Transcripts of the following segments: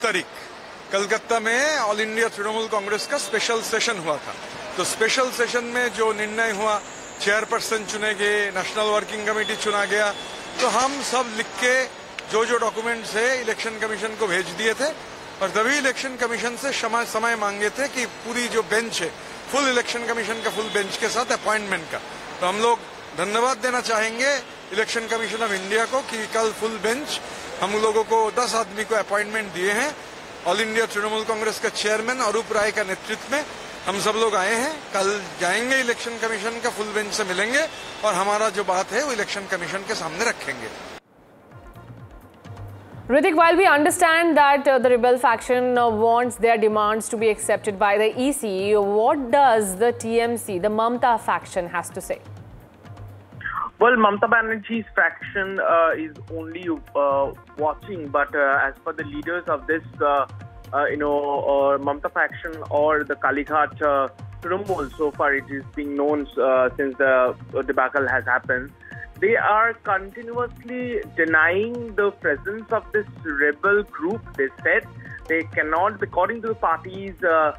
तारीख कलकत्ता में all India Trinamool Congress का स्पेशल सेशन हुआ था। तो स्पेशल सेशन में जो निर्णय हुआ, चेयरपर्सन चुने गए, नेशनल वर्किंग कमेटी चुना गया, तो हम सब लिख के जो डॉक्यूमेंट्स है इलेक्शन कमीशन को भेज दिए थे और तभी इलेक्शन कमीशन से समय मांगे थे कि पूरी जो बेंच है, फुल इलेक्शन कमीशन का फुल बेंच के साथ अपॉइंटमेंट का। तो हम लोग धन्यवाद देना चाहेंगे इलेक्शन कमीशन ऑफ इंडिया को कि कल फुल बेंच हम लोगों को 10 आदमी को अपॉइंटमेंट दिए हैं। ऑल इंडिया तृणमूल कांग्रेस का चेयरमैन अरूप राय का नेतृत्व में हम सब लोग आए हैं। कल जाएंगे इलेक्शन कमीशन का फुल बेंच से मिलेंगे और हमारा जो बात है वो इलेक्शन कमीशन के सामने रखेंगे। Ritik, while we understand that the rebel faction wants their demands to be accepted by the EC, what does the TMC, the Mamata faction, has to say? Well, Mamata Banerjee's faction is only watching, but as per the leaders of this, Mamata faction or the Kalighat Trinamool, so far it is being known since the debacle has happened, they are continuously denying the presence of this rebel group. They said they cannot, according to the party's,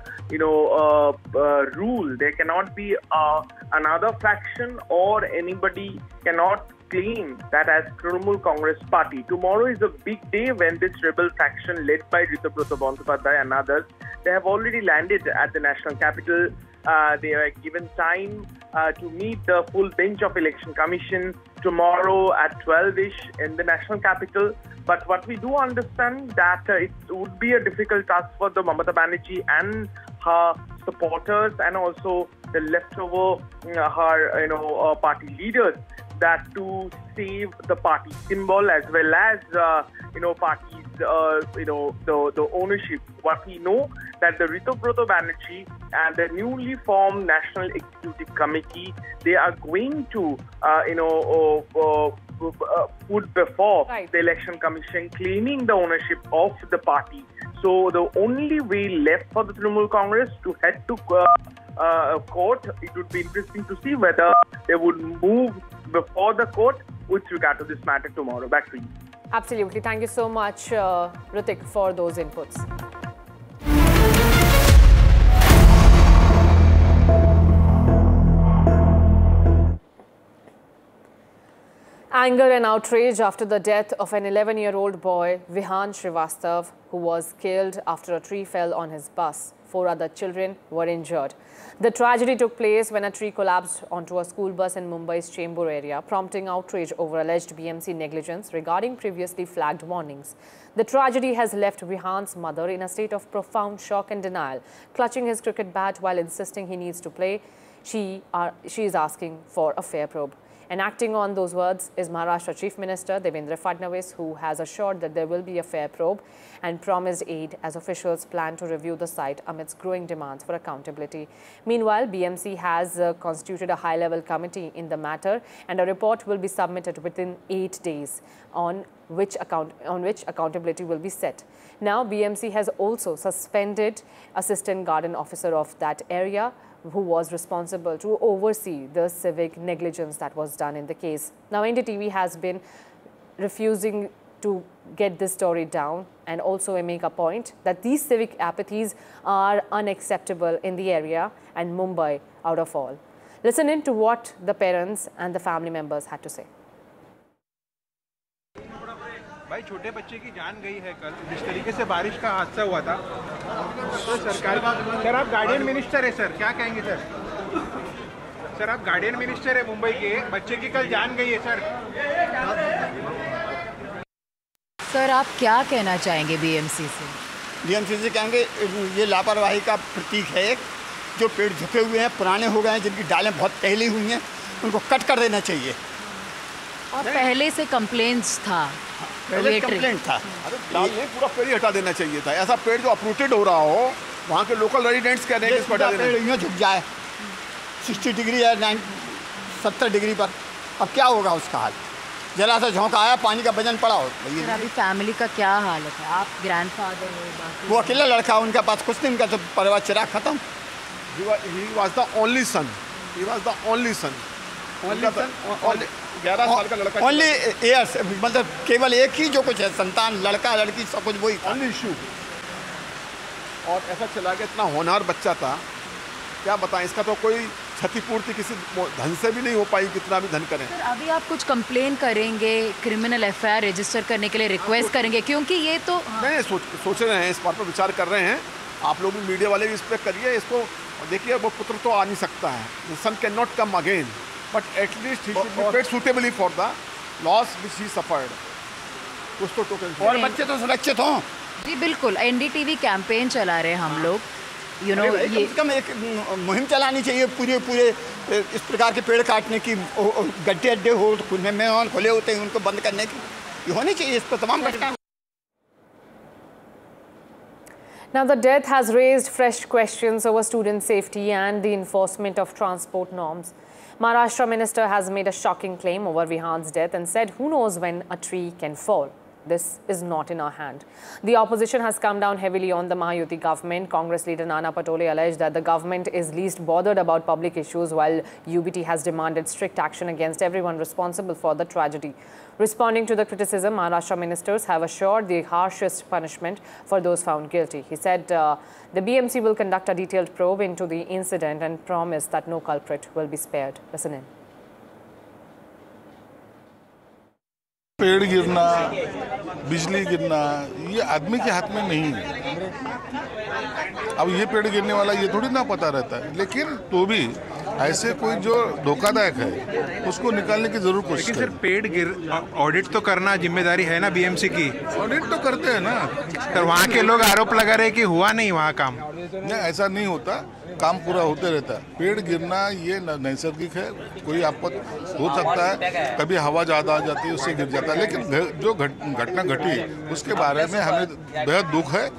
rule, there cannot be another faction or anybody cannot claim that as Trinamool Congress Party. Tomorrow is a big day when this rebel faction led by Ritubrata Bandyopadhyay and others, they have already landed at the national capital. They are given time to meet the full bench of Election Commission tomorrow at 12-ish in the national capital. But what we do understand that it would be a difficult task for the Mamata Banerjee and her supporters and also the leftover her party leaders that to save the party symbol as well as parties the ownership. What we know that the Ritubrata Banerjee and the newly formed National Executive Committee, they are going to put before the Election Commission claiming the ownership of the party. So the only way left for the Trinamool Congress to head to court. It would be interesting to see whether they would move before the court with regard to this matter tomorrow. Back to you. Absolutely. Thank you so much, Ritik, for those inputs. Anger and outrage after the death of an 11-year-old boy, Vihan Srivastav, who was killed after a tree fell on his bus. 4 other children were injured. The tragedy took place when a tree collapsed onto a school bus in Mumbai's Chembur area, prompting outrage over alleged BMC negligence regarding previously flagged warnings. The tragedy has left Vihan's mother in a state of profound shock and denial, clutching his cricket bat while insisting he needs to play. She is asking for a fair probe. And acting on those words is Maharashtra Chief Minister Devendra Fadnavis, who has assured that there will be a fair probe and promised aid as officials plan to review the site amidst growing demands for accountability. Meanwhile, BMC has constituted a high-level committee in the matter, and a report will be submitted within 8 days on which accountability will be set. Now, BMC has also suspended Assistant Garden Officer of that area, who was responsible to oversee the civic negligence that was done in the case. Now, NDTV has been refusing to get this story down and also make a point that these civic apathies are unacceptable in the area and Mumbai out of all. Listen in to what the parents and the family members had to say. भाई छोटे बच्चे की जान गई है कल जिस तरीके से बारिश का हादसा हुआ था तो सरकार सर आप गार्डियन मिनिस्टर है सर क्या कहेंगे सर आप गार्डियन मिनिस्टर है मुंबई के बच्चे की कल जान गई है सर आप क्या कहना चाहेंगे बीएमसी से कहेंगे ये लापरवाही का प्रतीक है एक जो पेड़ झुके हुए हैं पुराने हो गए हैं जिनकी डालें बहुत पहली हुई हैं उनको कट कर देना चाहिए और पहले से कंप्लेंट्स था पहले कंप्लेंट था ये पूरा पेड़ ही हटा देना चाहिए था ऐसा पेड़ जो अप्रूटेड हो रहा हो वहाँ के लोकल रेजिडेंट्स कह रहे हैं कि इसको हटा देना पेड़ यूँ झुक जाए 60 डिग्री या 70 डिग्री पर अब क्या होगा उसका हाल जरा सा झोंका आया पानी का वजन पड़ा हो अभी फैमिली का क्या हालत है आप ग्रैंडफादर हो वो अकेला लड़का उनके पास कुछ नहीं उनका तो परिवार चिराग खत्म He was the only son. He was the only son. 11 साल का लड़का ओनली ईयर्स मतलब केवल एक ही जो कुछ है संतान लड़का लड़की सब कुछ वही ओनली इशू और ऐसा चला गया, इतना होनहार बच्चा था, क्या बताएं, इसका तो कोई क्षतिपूर्ति किसी धन से भी नहीं हो पाई, कितना भी धन करें। सर अभी आप कुछ कंप्लेन करेंगे, क्रिमिनल एफआईआर रजिस्टर करने के लिए रिक्वेस्ट करेंगे, क्योंकि ये तो नहीं सोच रहे हैं, इस बात पर विचार कर रहे हैं। आप लोग भी मीडिया वाले भी इस पर करिए इसको। देखिए वो पुत्र तो आ नहीं सकता है, the sun can not come again, but at least he should be paid suitably for the loss which he suffered. कुछ तो टोकन और बच्चे तो सुरक्षित हों। जी बिल्कुल, एनडीटीवी कैंपेन चला रहे हैं हम लोग, यू नो ये कम से कम एक मुहिम चलानी चाहिए पूरे इस प्रकार के पेड़ काटने की। गड्ढे अड्डे हो खुले होते हैं, उनको बंद करने की ये होनी चाहिए। इस पर तमाम घटना। Now, the death has raised fresh questions over student safety and the enforcement of transport norms. Maharashtra minister has made a shocking claim over Vihan's death and said, who knows when a tree can fall. This is not in our hand. The opposition has come down heavily on the Mahayuti government. Congress leader Nana Patole alleged that the government is least bothered about public issues, while UBT has demanded strict action against everyone responsible for the tragedy. Responding to the criticism, Maharashtra ministers have assured the harshest punishment for those found guilty. He said the BMC will conduct a detailed probe into the incident and promise that no culprit will be spared. Listen in. पेड़ गिरना, बिजली गिरना, ये आदमी के हाथ में नहीं है। अब ये पेड़ गिरने वाला ये थोड़ी ना पता रहता है, लेकिन तो भी ऐसे कोई जो धोखादायक है उसको निकालने की जरूर कोशिश करें। सर पेड़ ऑडिट तो करना जिम्मेदारी है ना बीएमसी की। ऑडिट तो करते हैं ना। सर वहाँ के लोग आरोप लगा रहे हैं कि हुआ नहीं वहाँ काम। नहीं, ऐसा नहीं होता, काम पूरा होते रहता है। पेड़ गिरना ये नैसर्गिक है, कोई आपत्ति हो सकता है, कभी हवा ज़्यादा आ जाती है उससे गिर जाता है, लेकिन जो घटना घटी उसके बारे में हमें बेहद दुख है।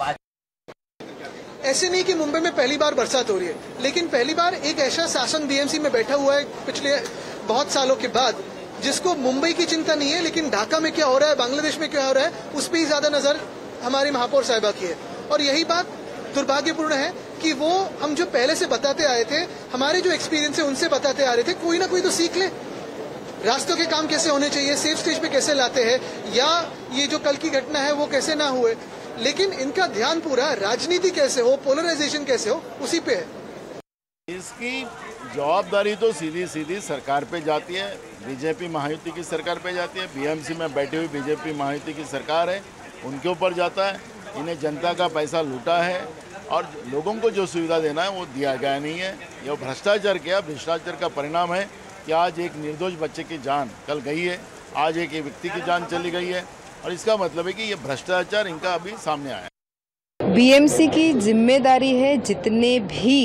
ऐसे नहीं कि मुंबई में पहली बार बरसात हो रही है, लेकिन पहली बार एक ऐसा शासन बीएमसी में बैठा हुआ है पिछले बहुत सालों के बाद, जिसको मुंबई की चिंता नहीं है, लेकिन ढाका में क्या हो रहा है, बांग्लादेश में क्या हो रहा है, उस पर ही ज्यादा नजर हमारी महापौर साहिबा की है। और यही बात दुर्भाग्यपूर्ण है कि वो हम जो पहले से बताते आए थे, हमारे जो एक्सपीरियंस है उनसे बताते आ रहे थे, कोई ना कोई तो सीख ले। रास्तों के काम कैसे होने चाहिए, सेफ स्टेज पे कैसे लाते हैं, या ये जो कल की घटना है वो कैसे ना हुए, लेकिन इनका ध्यान पूरा राजनीति कैसे हो, पोलराइजेशन कैसे हो, उसी पे है। इसकी जवाबदारी तो सीधी सीधी सरकार पे जाती है, बीजेपी महायुति की सरकार पे जाती है। बीएमसी में बैठी हुई बीजेपी महायुति की सरकार है, उनके ऊपर जाता है। इन्हें जनता का पैसा लूटा है और लोगों को जो सुविधा देना है वो दिया गया नहीं है। ये भ्रष्टाचार किया, भ्रष्टाचार का परिणाम है कि आज एक निर्दोष बच्चे की जान कल गई है, आज एक व्यक्ति की जान चली गई है, और इसका मतलब है कि ये भ्रष्टाचार इनका अभी सामने आया है। बीएमसी की जिम्मेदारी है जितने भी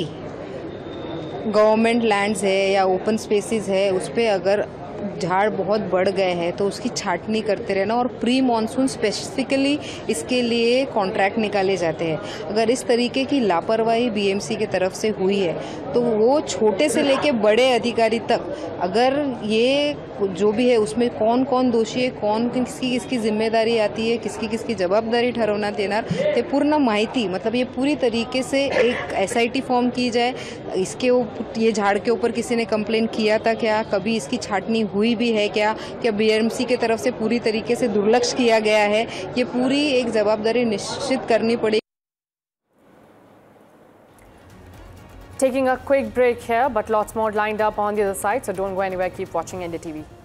गवर्नमेंट लैंड्स है या ओपन स्पेसेस है उस पर अगर झाड़ बहुत बढ़ गए हैं तो उसकी छाटनी करते रहना, और प्री मॉनसून स्पेसिफिकली इसके लिए कॉन्ट्रैक्ट निकाले जाते हैं। अगर इस तरीके की लापरवाही बीएमसी की तरफ से हुई है तो वो छोटे से लेके बड़े अधिकारी तक, अगर ये जो भी है उसमें कौन कौन दोषी है, कौन किसकी किसकी जिम्मेदारी आती है, किसकी किसकी जवाबदारी ठरवण्यात येणार ते पूर्ण माहिती, मतलब ये पूरी तरीके से एक एसआईटी फॉर्म की जाए। इसके ये झाड़ के ऊपर किसी ने कंप्लेन किया था क्या, कभी इसकी छाटनी हुई भी है क्या बीएमसी की तरफ से पूरी तरीके से दुर्लक्ष्य किया गया है, ये पूरी एक जवाबदारी निश्चित करनी पड़ेगी। Taking a quick break here, but lots more lined up on the other side, so don't go anywhere, keep watching NDTV.